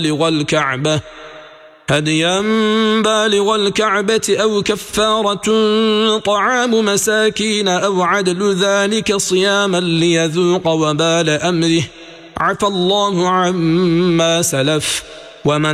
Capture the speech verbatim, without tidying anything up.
بالغ الكعبة هديا بالغ الكعبة أو كفارة طعام مساكين أو عدل ذلك صياما ليذوق وبال أمره عفى الله عما سلف ومن